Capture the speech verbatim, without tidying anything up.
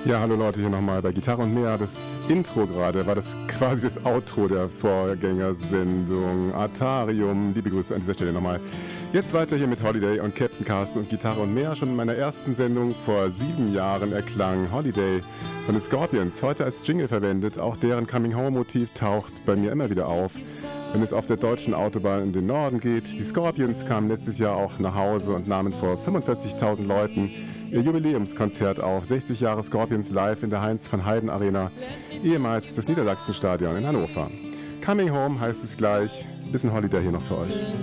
Ja, hallo Leute, hier nochmal bei Gitarre und mehr. Das Intro gerade war das quasi das Outro der Vorgängersendung Atarium. Liebe Grüße an dieser Stelle nochmal. Jetzt weiter hier mit Holiday und Captain Carsten und Gitarre und mehr. Schon in meiner ersten Sendung vor sieben Jahren erklang Holiday von den Scorpions. Heute als Jingle verwendet. Auch deren Coming-Home-Motiv taucht bei mir immer wieder auf, wenn es auf der deutschen Autobahn in den Norden geht. Die Scorpions kamen letztes Jahr auch nach Hause und nahmen vor fünfundvierzigtausend Leuten ihr Jubiläumskonzert auf. sechzig Jahre Scorpions live in der Heinz von Heiden Arena, ehemals das Niedersachsenstadion in Hannover. Coming Home heißt es gleich. Bisschen Holiday hier noch für euch.